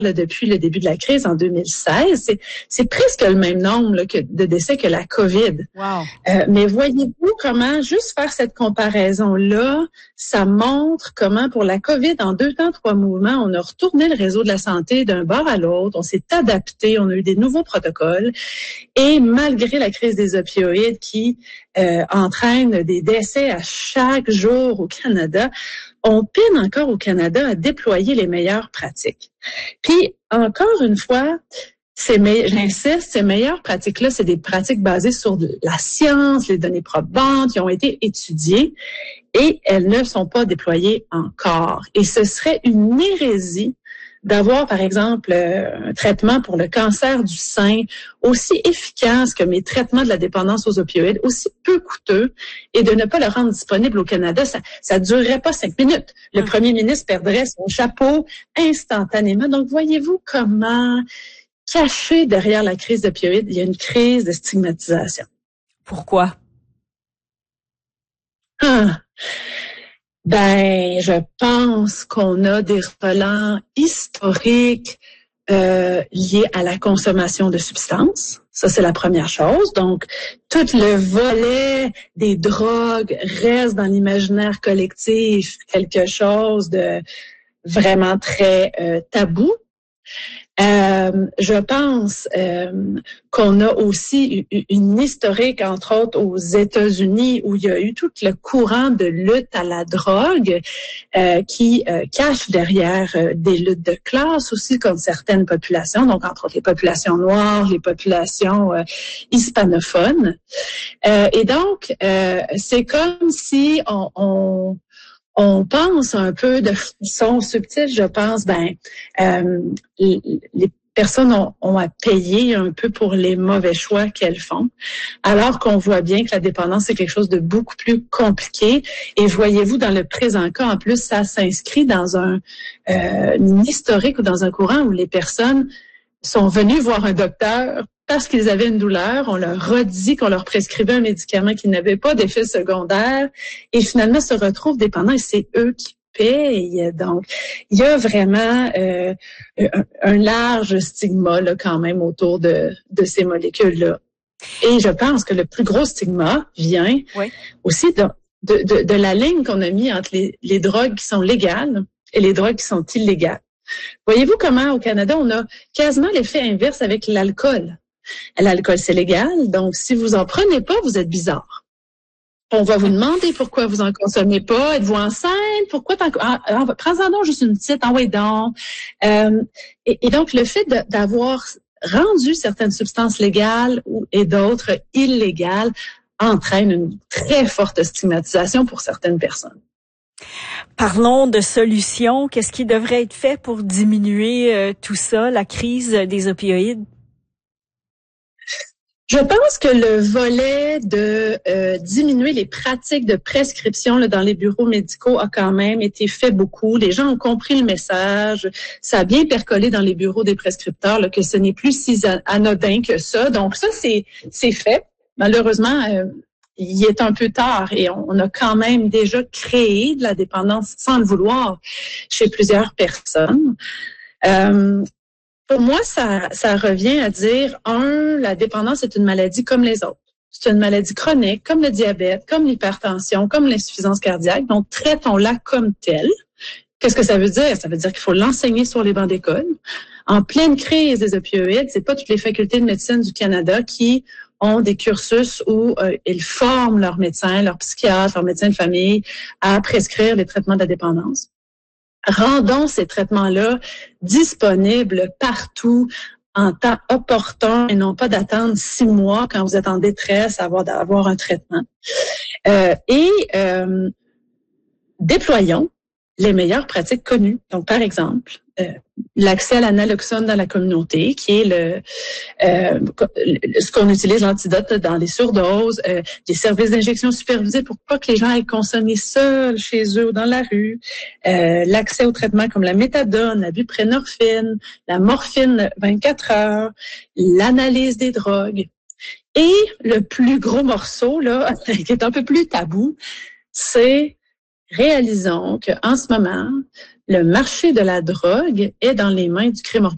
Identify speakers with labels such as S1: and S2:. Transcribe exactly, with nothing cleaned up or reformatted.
S1: là, depuis le début de la crise en deux mille seize. C'est, c'est presque le même nombre là, que, de décès que la COVID.
S2: Wow.
S1: Euh, mais voyez-vous comment, juste faire cette comparaison-là, ça montre comment pour la COVID, en deux temps, trois mouvements, on a retourné le réseau de la santé d'un bord à l'autre, on s'est adapté, on a eu des nouveaux protocoles. Et malgré la crise des opioïdes qui euh, entraîne des décès à chaque jour au Canada, on peine encore au Canada à déployer les meilleures pratiques. Puis, encore une fois, ces me- j'insiste, ces meilleures pratiques-là, c'est des pratiques basées sur de la science, les données probantes, qui ont été étudiées et elles ne sont pas déployées encore. Et ce serait une hérésie d'avoir, par exemple, un traitement pour le cancer du sein aussi efficace que mes traitements de la dépendance aux opioïdes, aussi peu coûteux, et de ne pas le rendre disponible au Canada. Ça ça durerait pas cinq minutes. Le premier ministre perdrait son chapeau instantanément. Donc, voyez-vous comment, caché derrière la crise d'opioïdes, il y a une crise de stigmatisation.
S2: Pourquoi?
S1: Ah. Ben, je pense qu'on a des relents historiques euh, liés à la consommation de substances. Ça, c'est la première chose. Donc, tout le volet des drogues reste dans l'imaginaire collectif quelque chose de vraiment très euh, tabou. Euh, je pense euh, qu'on a aussi une historique, entre autres aux États-Unis, où il y a eu tout le courant de lutte à la drogue euh, qui euh, cache derrière euh, des luttes de classe aussi contre certaines populations, donc entre autres les populations noires, les populations euh, hispanophones. Euh, et donc, euh, c'est comme si on... on On pense un peu de façon subtile, je pense, ben, euh, les personnes ont, ont à payer un peu pour les mauvais choix qu'elles font, alors qu'on voit bien que la dépendance, c'est quelque chose de beaucoup plus compliqué. Et voyez-vous, dans le présent cas, en plus, ça s'inscrit dans un euh, une historique ou dans un courant où les personnes sont venues voir un docteur parce qu'ils avaient une douleur, on leur redit qu'on leur prescrivait un médicament qui n'avait pas d'effet secondaire et finalement se retrouvent dépendants et c'est eux qui payent. Donc, il y a vraiment euh, un, un large stigma là, quand même autour de, de ces molécules-là. Et je pense que le plus gros stigma vient oui. aussi de, de, de, de la ligne qu'on a mis entre les, les drogues qui sont légales et les drogues qui sont illégales. Voyez-vous comment au Canada, on a quasiment l'effet inverse avec l'alcool. L'alcool, c'est légal, donc si vous en prenez pas, vous êtes bizarre. On va vous demander pourquoi vous en consommez pas. Êtes-vous enceinte? Pourquoi t'en... Ah, ah, prends-en donc juste une petite, envoyez donc. Euh, et, et donc, le fait de, d'avoir rendu certaines substances légales et d'autres illégales entraîne une très forte stigmatisation pour certaines personnes.
S2: Parlons de solutions. Qu'est-ce qui devrait être fait pour diminuer euh, tout ça, la crise des opioïdes?
S1: Je pense que le volet de euh, diminuer les pratiques de prescription là, dans les bureaux médicaux a quand même été fait beaucoup. Les gens ont compris le message. Ça a bien percolé dans les bureaux des prescripteurs là, que ce n'est plus si anodin que ça. Donc ça, c'est, c'est fait. Malheureusement, euh, il est un peu tard et on, on a quand même déjà créé de la dépendance sans le vouloir chez plusieurs personnes. Euh, Pour moi, ça, ça revient à dire, un, la dépendance est une maladie comme les autres. C'est une maladie chronique, comme le diabète, comme l'hypertension, comme l'insuffisance cardiaque. Donc, traitons-la comme telle. Qu'est-ce que ça veut dire? Ça veut dire qu'il faut l'enseigner sur les bancs d'école. En pleine crise des opioïdes, c'est pas toutes les facultés de médecine du Canada qui ont des cursus où euh, ils forment leurs médecins, leurs psychiatres, leurs médecins de famille à prescrire les traitements de la dépendance. Rendons ces traitements-là disponibles partout en temps opportun et non pas d'attendre six mois quand vous êtes en détresse à avoir, d'avoir un traitement. Euh, et euh, déployons les meilleures pratiques connues. Donc, par exemple, euh, l'accès à l'analoxone dans la communauté, qui est le euh, ce qu'on utilise l'antidote dans les surdoses, euh, des services d'injection supervisés pour pas que les gens aillent consommer seuls chez eux ou dans la rue, euh, l'accès aux traitements comme la méthadone, la buprenorphine, la morphine vingt-quatre heures, l'analyse des drogues. Et le plus gros morceau, là, qui est un peu plus tabou, c'est réalisons qu'en ce moment, le marché de la drogue est dans les mains du crime organisé.